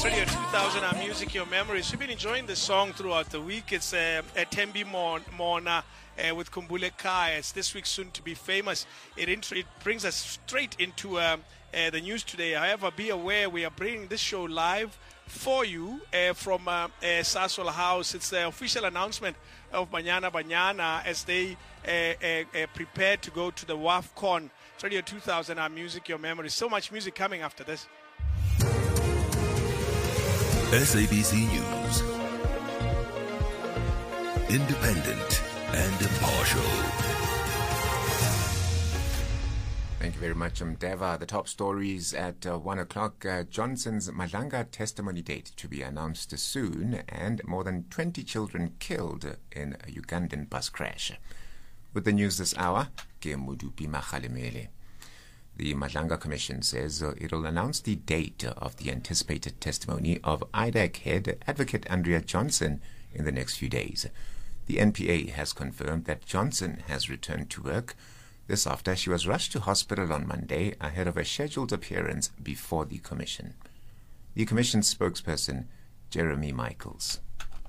Radio 2000, our music, your memories. We've been enjoying this song throughout the week. It's Tembi Mona with Kumbule Kai. It's this week's soon to be famous. It brings us straight into the news today. However, be aware we are bringing this show live for you from Sasol House. It's the official announcement of Banyana Banyana as they prepare to go to the WAFCON. It's Radio 2000, our music, your memories. So much music coming after this. SABC News. Independent and impartial. Thank you very much, Deva. The top stories at 1 o'clock. Johnson's Madlanga testimony date to be announced soon, and more than 20 children killed in a Ugandan bus crash. With the news this hour, Kemudupi Makhalemele. The Madlanga Commission says it will announce the date of the anticipated testimony of IDAC head Advocate Andrea Johnson in the next few days. The NPA has confirmed that Johnson has returned to work. This after she was rushed to hospital on Monday ahead of a scheduled appearance before the Commission. The Commission's spokesperson, Jeremy Michaels.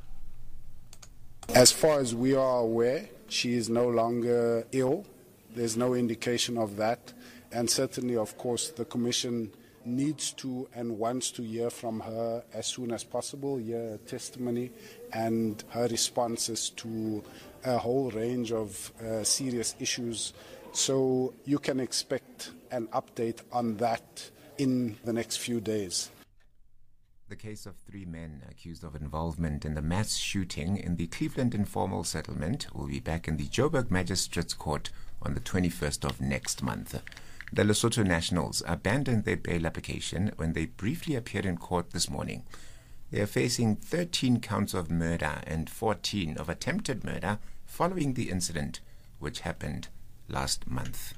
As far as we are aware, she is no longer ill. There's no indication of that. And certainly, of course, the Commission needs to and wants to hear from her as soon as possible, hear her testimony and her responses to a whole range of serious issues. So you can expect an update on that in the next few days. The case of 3 men accused of involvement in the mass shooting in the Cleveland Informal Settlement will be back in the Joburg Magistrates Court on the 21st of next month. The Lesotho nationals abandoned their bail application when they briefly appeared in court this morning. They are facing 13 counts of murder and 14 of attempted murder following the incident, which happened last month.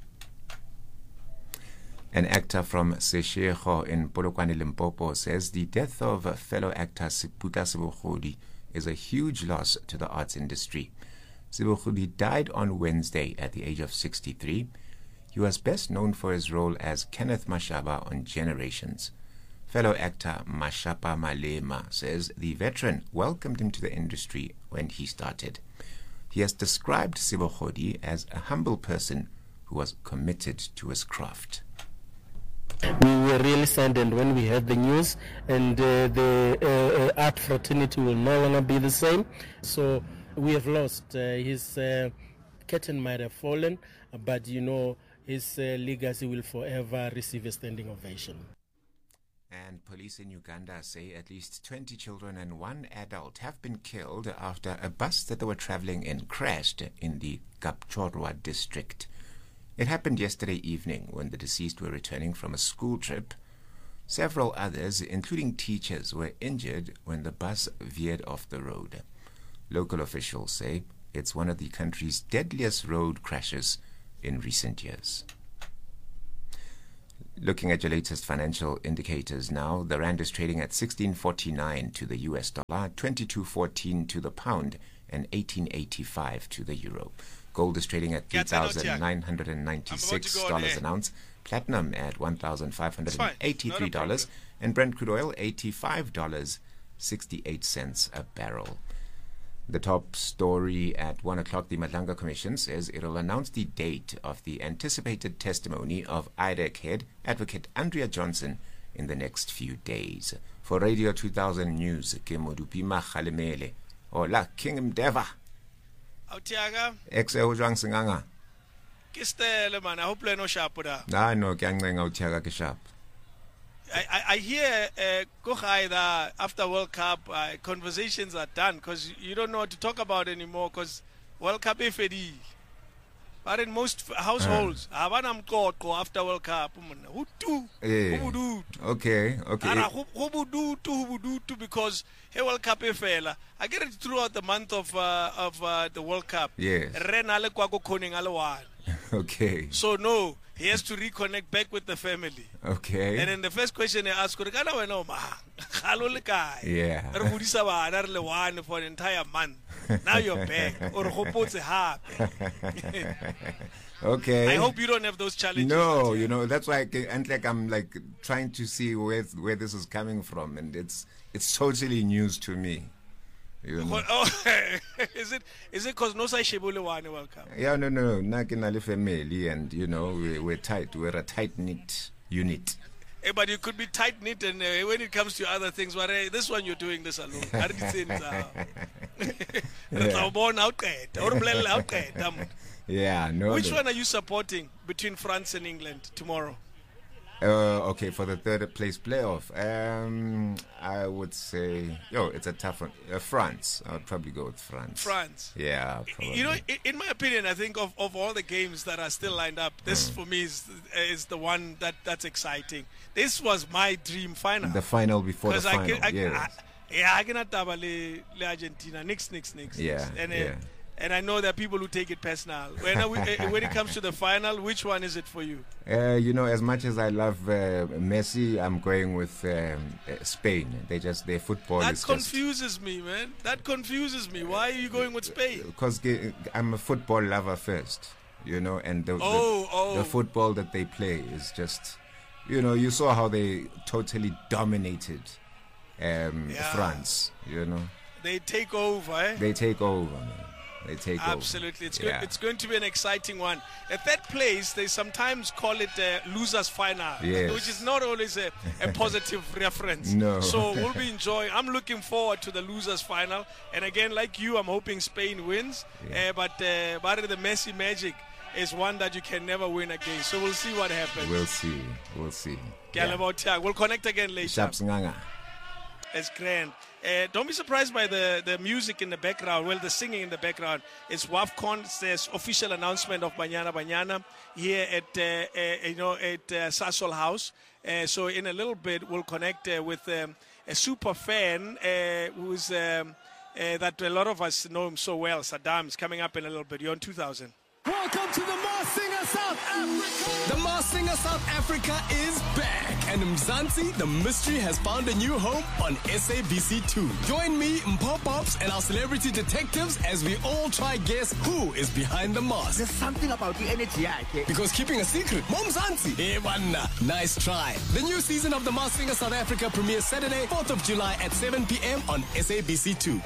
An actor from Seshego in Polokwane, Limpopo says the death of fellow actor Siputla Sebogodi is a huge loss to the arts industry. Sebogodi died on Wednesday at the age of 63. He was best known for his role as Kenneth Mashaba on Generations. Fellow actor Mashapa Malema says the veteran welcomed him to the industry when he started. He has described Sebogodi as a humble person who was committed to his craft. We were really saddened when we heard the news, and the art fraternity will no longer be the same. So we have lost. His curtain might have fallen, but his legacy will forever receive a standing ovation. And police in Uganda say at least 20 children and 1 adult have been killed after a bus that they were traveling in crashed in the Kapchorwa district. It happened yesterday evening when the deceased were returning from a school trip. Several others, including teachers, were injured when the bus veered off the road. Local officials say it's one of the country's deadliest road crashes in recent years. Looking at your latest financial indicators now, the rand is trading at 16.49 to the US dollar, 22.14 to the pound, and 18.85 to the euro. Gold is trading at $3,996 an ounce, platinum at $1,583, and Brent crude oil $85.68 a barrel. The top story at 1 o'clock, the Madlanga Commission says it will announce the date of the anticipated testimony of IDAC head Advocate Andrea Johnson in the next few days. For Radio 2000 News, Kemudupi Makhalemele. Hola, King Mdeva. Autiaga. Exe ujwang singanga. Kistele man, I hope no sharp da. Na no kyangcenga Autiaga ke sharp. I hear that after World Cup conversations are done because you don't know what to talk about anymore because World Cup ifedi. But in most households, after World Cup, okay. Because hey, World Cup ifela. I get it throughout the month of the World Cup. Yes. Okay. So no, he has to reconnect back with the family. Okay. And then the first question he asked, Khalo le kae? Yeah. Re godisa bana re le one for an entire month. Now you're back. Or gopotse hape. Okay. I hope you don't have those challenges. No, you know, that's why I'm like trying to see where this is coming from, and it's totally news to me. You know? Oh, is it because no sai shebole one welcome? Yeah, no. Nakinali family, and you know, we're tight. We're a tight-knit unit. But you could be tight-knit, and when it comes to other things, this one you're doing this alone. Yeah, no. Which one are you supporting between France and England tomorrow? Okay, for the third place playoff, I would say, it's a tough one. France. I would probably go with France. France. Yeah, probably. You know, in my opinion, I think of all the games that are still lined up, this for me is the one that's exciting. This was my dream final. The final before the final. I cannot taba le Argentina. Nix. Yeah, And I know there are people who take it personal. When it comes to the final, which one is it for you? You know, as much as I love Messi, I'm going with Spain. Their football that confuses me, man. That confuses me. Why are you going with Spain? Because I'm a football lover first, you know, and the football that they play is just, you know, you saw how they totally dominated France, you know. They take over, eh? They take over, man. Absolutely. It's going to be an exciting one. At that place, they sometimes call it a loser's final, which is not always a positive reference. No. So we'll be enjoying. I'm looking forward to the loser's final. And again, like you, I'm hoping Spain wins. But the Messi magic is one that you can never win against. So we'll see what happens. We'll see. We'll connect again later. It's grand. Don't be surprised by the music in the background. Well, the singing in the background. It's WAFCON's official announcement of Banyana here at Sasol House. So in a little bit, we'll connect with a super fan who's that a lot of us know him so well. Saddam's coming up in a little bit. You're on 2000. Welcome to the Masked Singer South Africa. The Masked Singer South Africa is back, and Mzansi, the mystery, has found a new home on SABC2. Join me, Mpho Pops, and our celebrity detectives as we all try guess who is behind the mask. There's something about the energy, because keeping a secret, Mzansi. Hey, wanna. Nice try. The new season of the Masked Singer South Africa premieres Saturday, 4th of July at 7 p.m. on SABC2.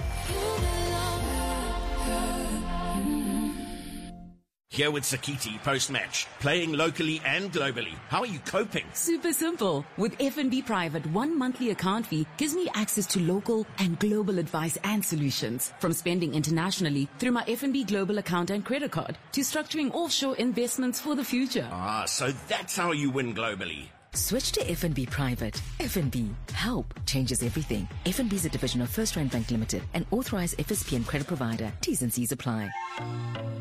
Here with Sakiti post-match, playing locally and globally. How are you coping? Super simple. With FNB Private, 1 monthly account fee gives me access to local and global advice and solutions. From spending internationally through my FNB Global account and credit card to structuring offshore investments for the future. So that's how you win globally. Switch to FNB Private. FNB. Help changes everything. FNB is a division of First Rand Bank Limited, an authorized FSP and credit provider. T's and C's apply.